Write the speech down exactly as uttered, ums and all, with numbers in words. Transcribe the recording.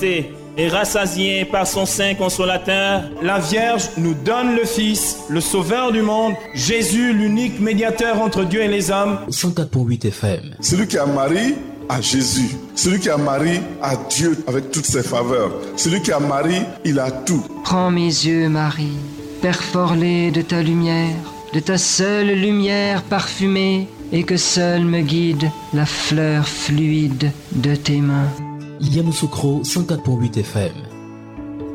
et rassasié par son Saint Consolateur, la Vierge nous donne le Fils, le Sauveur du monde, Jésus, l'unique médiateur entre Dieu et les hommes. cent quatre virgule huit F M. Celui qui a Marie a Jésus. Celui qui a Marie a Dieu avec toutes ses faveurs. Celui qui a Marie, il a tout. Prends mes yeux, Marie, perforés de ta lumière, de ta seule lumière parfumée, et que seule me guide la fleur fluide de tes mains. Yamoussoukro, cent quatre virgule huit F M.